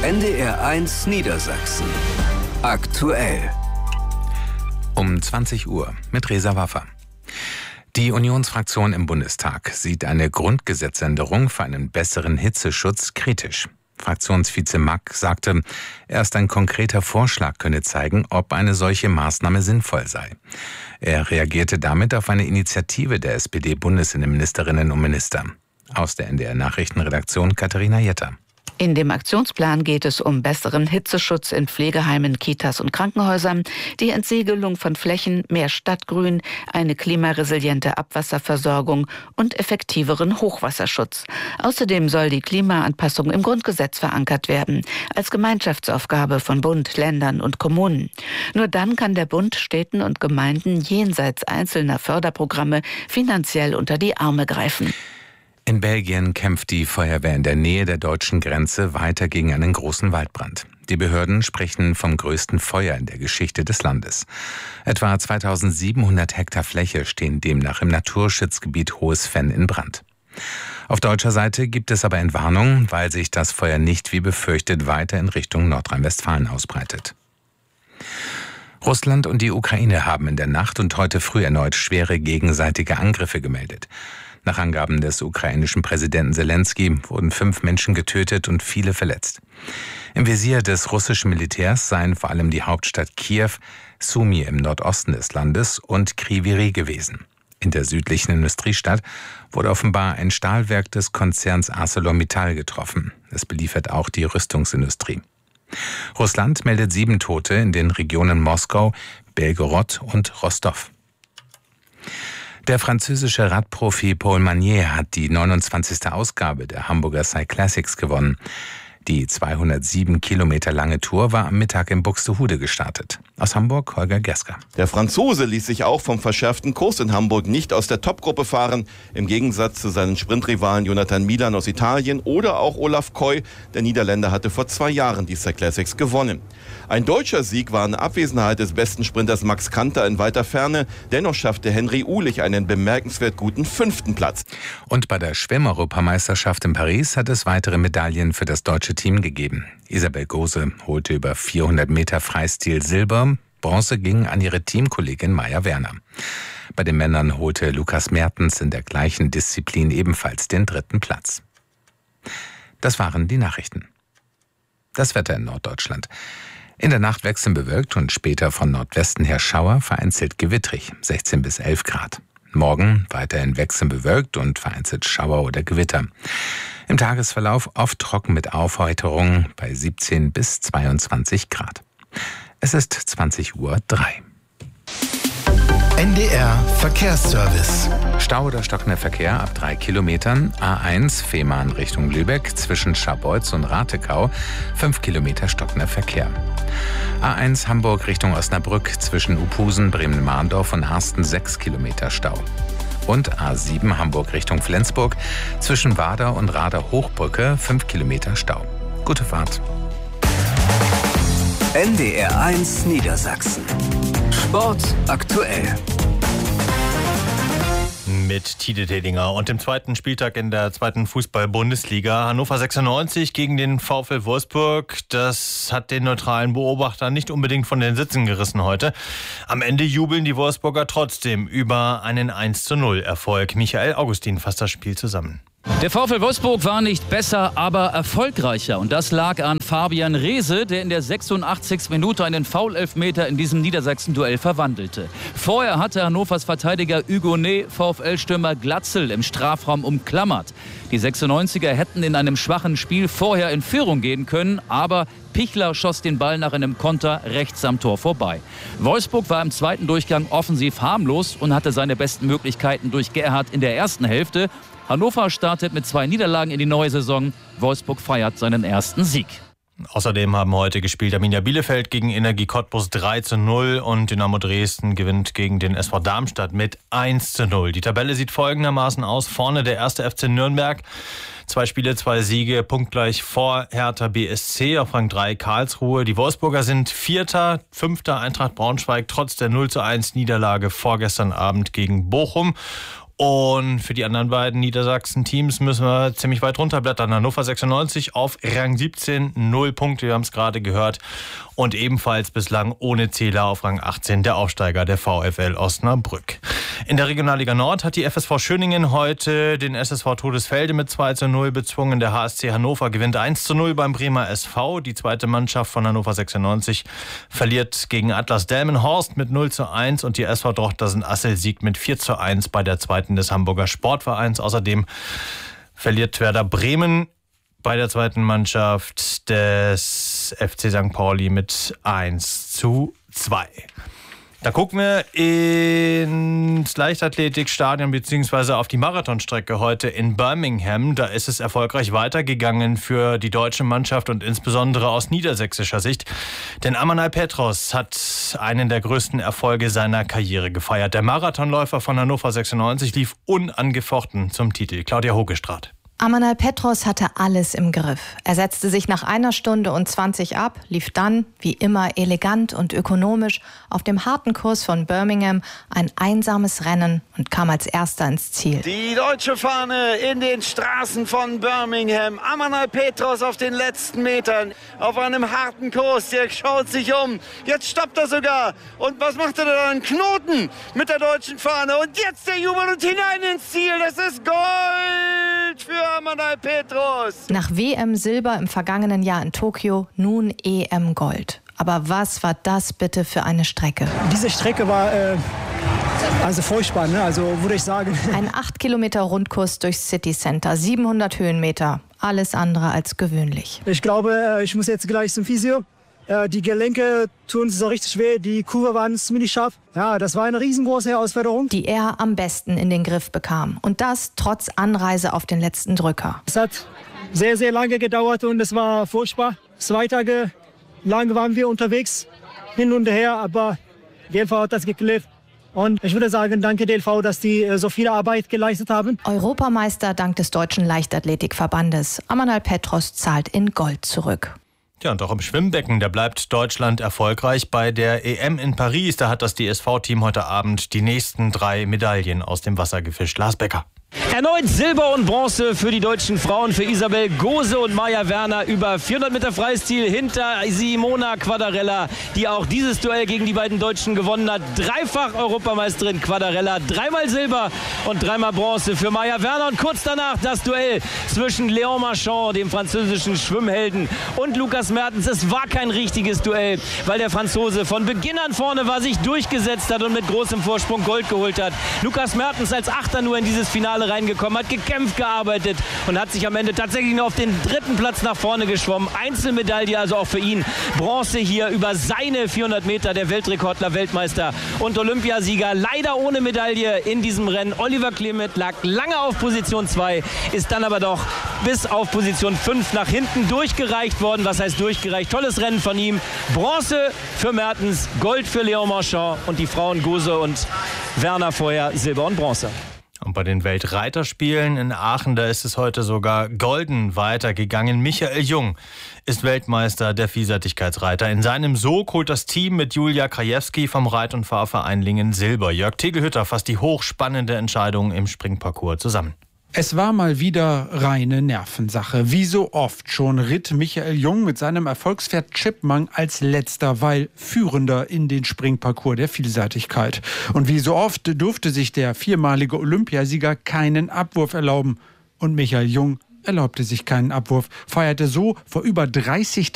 NDR1 Niedersachsen. Aktuell. Um 20 Uhr mit Reza Waffer. Die Unionsfraktion im Bundestag sieht eine Grundgesetzänderung für einen besseren Hitzeschutz kritisch. Fraktionsvize Mack sagte, erst ein konkreter Vorschlag könne zeigen, ob eine solche Maßnahme sinnvoll sei. Er reagierte damit auf eine Initiative der SPD-Bundesinnenministerinnen und Minister. Aus der NDR-Nachrichtenredaktion Katharina Jetter. In dem Aktionsplan geht es um besseren Hitzeschutz in Pflegeheimen, Kitas und Krankenhäusern, die Entsiegelung von Flächen, mehr Stadtgrün, eine klimaresiliente Abwasserversorgung und effektiveren Hochwasserschutz. Außerdem soll die Klimaanpassung im Grundgesetz verankert werden, als Gemeinschaftsaufgabe von Bund, Ländern und Kommunen. Nur dann kann der Bund Städten und Gemeinden jenseits einzelner Förderprogramme finanziell unter die Arme greifen. In Belgien kämpft die Feuerwehr in der Nähe der deutschen Grenze weiter gegen einen großen Waldbrand. Die Behörden sprechen vom größten Feuer in der Geschichte des Landes. Etwa 2700 Hektar Fläche stehen demnach im Naturschutzgebiet Hohes Venn in Brand. Auf deutscher Seite gibt es aber Entwarnung, weil sich das Feuer nicht wie befürchtet weiter in Richtung Nordrhein-Westfalen ausbreitet. Russland und die Ukraine haben in der Nacht und heute früh erneut schwere gegenseitige Angriffe gemeldet. Nach Angaben des ukrainischen Präsidenten Selenskyj wurden 5 Menschen getötet und viele verletzt. Im Visier des russischen Militärs seien vor allem die Hauptstadt Kiew, Sumy im Nordosten des Landes und Kryvyi Rih gewesen. In der südlichen Industriestadt wurde offenbar ein Stahlwerk des Konzerns ArcelorMittal getroffen. Es beliefert auch die Rüstungsindustrie. Russland meldet 7 Tote in den Regionen Moskau, Belgorod und Rostov. Der französische Radprofi Paul Magnier hat die 29. Ausgabe der Hamburger Cyclassics gewonnen. Die 207 Kilometer lange Tour war am Mittag in Buxtehude gestartet. Aus Hamburg Holger Gersker. Der Franzose ließ sich auch vom verschärften Kurs in Hamburg nicht aus der Topgruppe fahren. Im Gegensatz zu seinen Sprintrivalen Jonathan Milan aus Italien oder auch Olaf Koy. Der Niederländer hatte vor 2 Jahren die Cyclassics gewonnen. Ein deutscher Sieg war in Abwesenheit des besten Sprinters Max Kanter in weiter Ferne. Dennoch schaffte Henry Uhlich einen bemerkenswert guten 5. Platz. Und bei der Schwimm-Europameisterschaft in Paris hat es weitere Medaillen für das deutsche Team gegeben. Isabel Gose holte über 400 Meter Freistil Silber. Bronze ging an ihre Teamkollegin Maja Werner. Bei den Männern holte Lukas Mertens in der gleichen Disziplin ebenfalls den 3. Platz. Das waren die Nachrichten. Das Wetter in Norddeutschland. In der Nacht wechselnd bewölkt und später von Nordwesten her Schauer, vereinzelt gewittrig, 16 bis 11 Grad. Morgen weiterhin wechselnd bewölkt und vereinzelt Schauer oder Gewitter. Im Tagesverlauf oft trocken mit Aufheiterung bei 17 bis 22 Grad. Es ist 20:03 Uhr. NDR Verkehrsservice. Stau oder stockender Verkehr ab 3 Kilometern. A1 Fehmarn Richtung Lübeck zwischen Scharbeutz und Ratekau. 5 Kilometer stockender Verkehr. A1 Hamburg Richtung Osnabrück zwischen Uphusen, Bremen-Mahndorf und Harsten 6 Kilometer Stau. Und A7 Hamburg Richtung Flensburg zwischen Wader und Rader Hochbrücke 5 Kilometer Stau. Gute Fahrt. NDR1 Niedersachsen. Sport aktuell. Mit Tide Dedinger und dem zweiten Spieltag in der 2. Fußball-Bundesliga. Hannover 96 gegen den VfL Wolfsburg. Das hat den neutralen Beobachtern nicht unbedingt von den Sitzen gerissen heute. Am Ende jubeln die Wolfsburger trotzdem über einen 1:0 Erfolg. Michael Augustin fasst das Spiel zusammen. Der VfL Wolfsburg war nicht besser, aber erfolgreicher. Und das lag an Fabian Reese, der in der 86. Minute einen Foul-Elfmeter in diesem Niedersachsen-Duell verwandelte. Vorher hatte Hannovers Verteidiger Hugonet VfL-Stürmer Glatzel im Strafraum umklammert. Die 96er hätten in einem schwachen Spiel vorher in Führung gehen können, aber Pichler schoss den Ball nach einem Konter rechts am Tor vorbei. Wolfsburg war im zweiten Durchgang offensiv harmlos und hatte seine besten Möglichkeiten durch Gerhardt in der ersten Hälfte. Hannover startet mit 2 Niederlagen in die neue Saison. Wolfsburg feiert seinen ersten Sieg. Außerdem haben heute gespielt Arminia Bielefeld gegen Energie Cottbus 3:0 und Dynamo Dresden gewinnt gegen den SV Darmstadt mit 1:0. Die Tabelle sieht folgendermaßen aus. Vorne der 1. FC Nürnberg. 2 Spiele, 2 Siege, punktgleich vor Hertha BSC auf Rang 3 Karlsruhe. Die Wolfsburger sind 4., 5. Eintracht Braunschweig trotz der 0:1 Niederlage vorgestern Abend gegen Bochum. Und für die anderen beiden Niedersachsen-Teams müssen wir ziemlich weit runterblättern. Hannover 96 auf Rang 17, 0 Punkte, wir haben es gerade gehört. Und ebenfalls bislang ohne Zähler auf Rang 18 der Aufsteiger, der VfL Osnabrück. In der Regionalliga Nord hat die FSV Schöningen heute den SSV Todesfelde mit 2:0 bezwungen. Der HSC Hannover gewinnt 1:0 beim Bremer SV. Die zweite Mannschaft von Hannover 96 verliert gegen Atlas Delmenhorst mit 0:1 und die SV Drochtersen-Assel siegt mit 4:1 bei der zweiten des Hamburger Sportvereins. Außerdem verliert Werder Bremen bei der zweiten Mannschaft des FC St. Pauli mit 1:2. Da gucken wir ins Leichtathletikstadion bzw. auf die Marathonstrecke heute in Birmingham. Da ist es erfolgreich weitergegangen für die deutsche Mannschaft und insbesondere aus niedersächsischer Sicht. Denn Amanal Petros hat einen der größten Erfolge seiner Karriere gefeiert. Der Marathonläufer von Hannover 96 lief unangefochten zum Titel. Claudia Hogestraat. Amanal Petros hatte alles im Griff. Er setzte sich nach 1 Stunde und 20 ab, lief dann, wie immer elegant und ökonomisch, auf dem harten Kurs von Birmingham ein einsames Rennen und kam als Erster ins Ziel. Die deutsche Fahne in den Straßen von Birmingham. Amanal Petros auf den letzten Metern, auf einem harten Kurs. Der schaut sich um. Jetzt stoppt er sogar. Und was macht er da? Einen Knoten mit der deutschen Fahne. Und jetzt der Jubel und hinein ins Ziel. Das ist Gold für Amanal Petros. Nach WM Silber im vergangenen Jahr in Tokio, nun EM Gold. Aber was war das bitte für eine Strecke? Diese Strecke war also furchtbar, ne? Also würde ich sagen. Ein 8 Kilometer Rundkurs durchs City Center, 700 Höhenmeter. Alles andere als gewöhnlich. Ich glaube, ich muss jetzt gleich zum Physio. Die Gelenke tun so richtig weh, die Kurve waren ziemlich scharf. Ja, das war eine riesengroße Herausforderung. Die er am besten in den Griff bekam. Und das trotz Anreise auf den letzten Drücker. Es hat sehr, sehr lange gedauert und es war furchtbar. 2 Tage lang waren wir unterwegs, hin und her, aber DLV hat das geklärt. Und ich würde sagen, danke DLV, dass die so viel Arbeit geleistet haben. Europameister dank des Deutschen Leichtathletikverbandes. Amanal Petros zahlt in Gold zurück. Ja, und auch im Schwimmbecken, da bleibt Deutschland erfolgreich bei der EM in Paris. Da hat das DSV-Team heute Abend die nächsten 3 Medaillen aus dem Wasser gefischt. Lars Becker. Erneut Silber und Bronze für die deutschen Frauen, für Isabel Gose und Maja Werner. Über 400 Meter Freistil hinter Simona Quadarella, die auch dieses Duell gegen die beiden Deutschen gewonnen hat. 3-fach Europameisterin Quadarella, 3-mal Silber und 3-mal Bronze für Maja Werner. Und kurz danach das Duell zwischen Léon Marchand, dem französischen Schwimmhelden, und Lukas Mertens. Es war kein richtiges Duell, weil der Franzose von Beginn an vorne war, sich durchgesetzt hat und mit großem Vorsprung Gold geholt hat. Lukas Mertens als Achter nur in dieses Finale reingekommen, hat gekämpft, gearbeitet und hat sich am Ende tatsächlich nur auf den 3. Platz nach vorne geschwommen. Einzelmedaille also auch für ihn. Bronze hier über seine 400 Meter, der Weltrekordler, Weltmeister und Olympiasieger. Leider ohne Medaille in diesem Rennen. Oliver Clement lag lange auf Position 2, ist dann aber doch bis auf Position 5 nach hinten durchgereicht worden. Was heißt durchgereicht? Tolles Rennen von ihm. Bronze für Mertens, Gold für Léon Marchand und die Frauen Gose und Werner vorher Silber und Bronze. Und bei den Weltreiterspielen in Aachen, da ist es heute sogar golden weitergegangen. Michael Jung ist Weltmeister der Vielseitigkeitsreiter. In seinem Sog holt das Team mit Julia Krajewski vom Reit- und Fahrverein Lingen Silber. Jörg Tegelhütter fasst die hochspannende Entscheidung im Springparcours zusammen. Es war mal wieder reine Nervensache. Wie so oft schon ritt Michael Jung mit seinem Erfolgspferd Chipmunk als letzter, weil Führender in den Springparcours der Vielseitigkeit. Und wie so oft durfte sich der 4-malige Olympiasieger keinen Abwurf erlauben. Und Michael Jung erlaubte sich keinen Abwurf, feierte so vor über 30.000